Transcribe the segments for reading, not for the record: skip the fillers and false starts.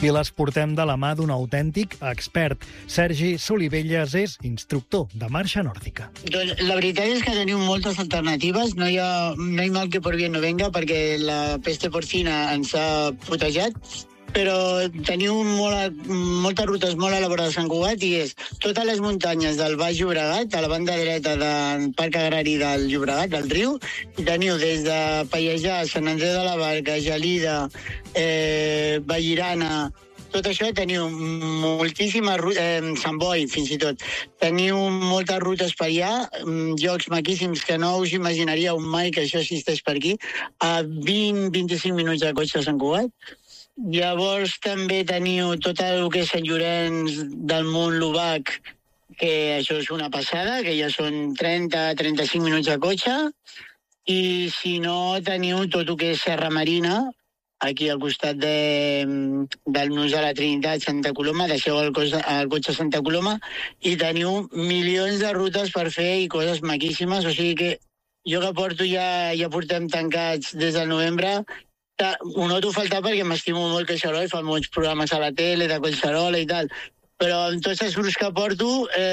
I les portem de la mà d'un autèntic expert. Sergi Solivelles és instructor de marxa nòrdica. Doncs la veritat és que teniu moltes alternatives. No hi ha mal que por bien no venga, perquè la peste porcina ens ha putejat, però teniu moltes rutes molt elaborades a Sant Cugat i és totes les muntanyes del Baix Llobregat, a la banda dreta del Parc Agrari del Llobregat, del riu, i teniu des de Pallejà, Sant Andreu de la Barca, Gelida, Vallirana, tot això teniu moltíssimes rutes, Sant Boi fins i tot, teniu moltes rutes per allà, llocs maquíssims que no us imaginaríeu mai que això existeix per aquí, a 20-25 minuts de cotxe a Sant Cugat. Llavors també teniu tot el que és Sant Llorenç del Munt, l'Obac, que això és una passada, que ja són 30-35 minuts de cotxe, i si no teniu tot el que és Serra Marina, aquí al costat del Nus de la Trinitat, Santa Coloma, deixeu el cotxe a Santa Coloma, i teniu milions de rutes per fer i coses maquíssimes, o sigui que jo que porto ja portem tancats des del novembre. Ho noto faltar perquè m'estimo molt Collserola i fa molts programes a la tele de Collserola i tal, però amb tots els grups que porto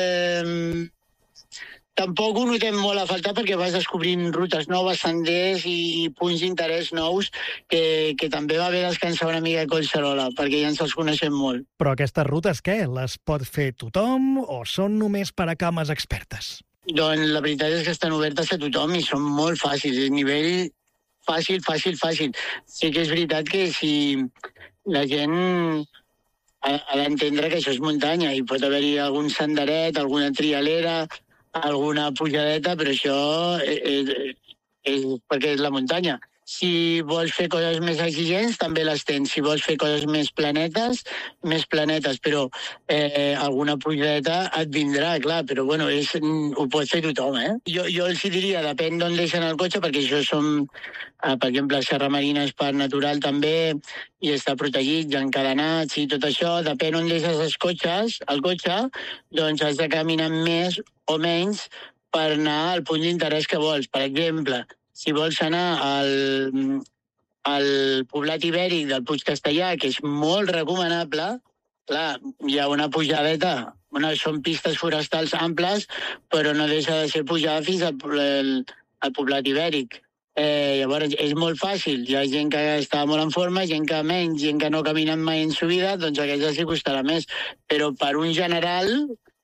tampoc ho notem molt a faltar perquè vas descobrint rutes noves, senders i punts d'interès nous que també va bé descansar una mica a Collserola perquè ja ens els coneixem molt. Però aquestes rutes què? Les pot fer tothom o són només per a cames expertes? Doncs la veritat és que estan obertes a tothom i són molt fàcils, a nivell fàcil. Sí que és veritat que si la gent ha d'entendre que això és muntanya i pot haver-hi algun senderet, alguna trialera, alguna pujadeta, però això és perquè és la muntanya. Si vols fer coses més exigents, també les tens. Si vols fer coses més planetes, però alguna pujadeta et vindrà, clar, però bueno, ho pot fer tothom, eh? Jo els diria, depèn d'on deixen el cotxe, perquè això som, per exemple, Serra Marina és parc natural també, i està protegit, ja encadenats i tot això, depèn on deixes el cotxe, doncs has de caminar més o menys per anar al punt d'interès que vols. Per exemple, si vols anar al poblat ibèric del Puig Castellà, que és molt recomanable, clar, hi ha una pujadeta, són pistes forestals amples, però no deixa de ser pujada fins al poblat ibèric. Llavors, és molt fàcil. Hi ha gent que està molt en forma, gent que menys, gent que no ha caminat mai en subida, doncs aquells els costarà més. Però per un general,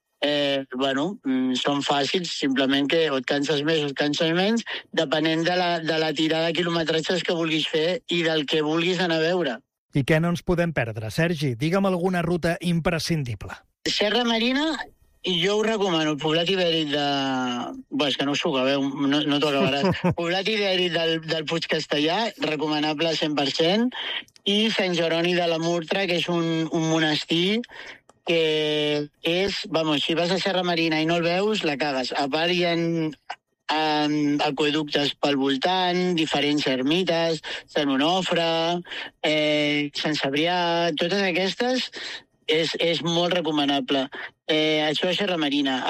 són fàcils, simplement que o et canses més o et canses menys, depenent de la tirada de quilometratges que vulguis fer i del que vulguis anar a veure. I què no ens podem perdre, Sergi? Digue'm alguna ruta imprescindible. Serra Marina, jo ho recomano, el poblat ibèric és que no s'ho acabeu, no t'ho acabaràs. Poblat ibèric del Puig Castellà, recomanable 100%, i Sant Jeroni de la Murtra, que és un monestir que és, si vas a Serra Marina i no el veus, la cagues. A part hi ha aqüeductes pel voltant, diferents ermites, Sant Onofre, Sant Cebrià, totes aquestes és molt recomanable. Això és Serra Marina,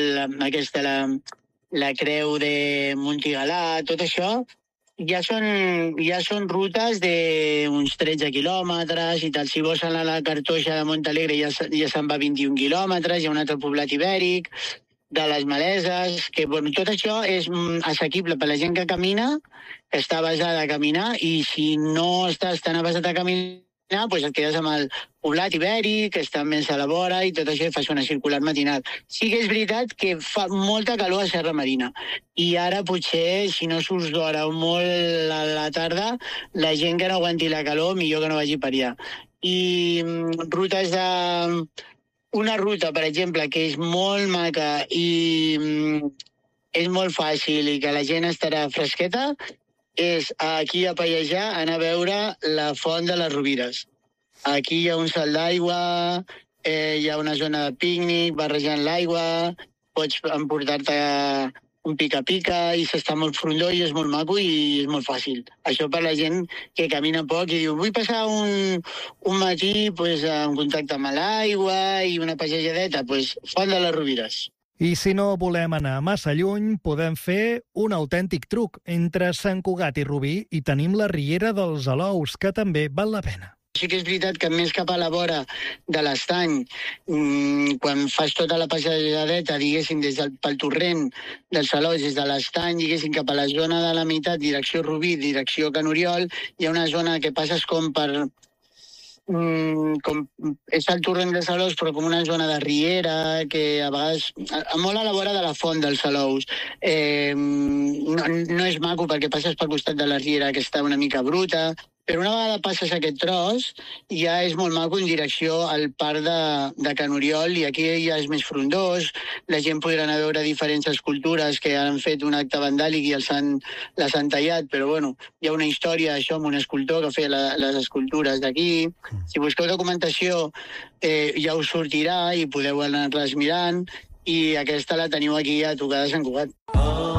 la creu de Montigalà, tot això, ja són rutes d'uns 13 quilòmetres i tal. Si vols anar a la Cartoixa de Montalegre ja se'n va 21 quilòmetres, hi ha un altre poblat ibèric, de les Maleses, que tot això és assequible per la gent que camina, que està basada a caminar, i si no estàs tan basat a caminar, doncs et quedes amb el poblat ibèric, que està més a la vora, i tot això fas una circular matinal. Sí que és veritat que fa molta calor a Serra Marina, i ara potser, si no surts d'hora o molt a la tarda, la gent que no aguanti la calor, millor que no vagi per allà. I rutes una ruta, per exemple, que és molt maca i és molt fàcil i que la gent estarà fresqueta, és aquí a Pallejà anar a veure la Font de les Rovires. Aquí hi ha un salt d'aigua, hi ha una zona de pícnic, barrejant l'aigua, pots emportar-te un pica-pica i s'està molt frondó i és molt maco i és molt fàcil. Això per la gent que camina poc i diu vull passar un matí en contacte amb l'aigua i una passejadeta, Font de les Rovires. I si no volem anar massa lluny, podem fer un autèntic truc. Entre Sant Cugat i Rubí i tenim la Riera dels Alous, que també val la pena. Sí que és veritat que més cap a la vora de l'estany, quan fas tota la passejadeta, diguéssim, pel torrent dels Salous, des de l'estany, diguéssim, cap a la zona de la meitat, direcció Rubí, direcció Can Oriol, hi ha una zona que passes com per... com és el torrent de Salous, però com una zona de riera, que a vegades... molt a la vora de la font dels Salous. No és maco perquè passes pel costat de la riera, que està una mica bruta, però una vegada passes aquest tros, ja és molt maco en direcció al parc de Can Oriol, i aquí ja és més frondós, la gent podrà anar a veure diferents escultures que han fet un acte vandàlic i les han tallat, però bueno, hi ha una història, això, amb un escultor que feia les escultures d'aquí. Si busqueu documentació ja us sortirà i podeu anar-les mirant, i aquesta la teniu aquí a tocar de Sant Cugat.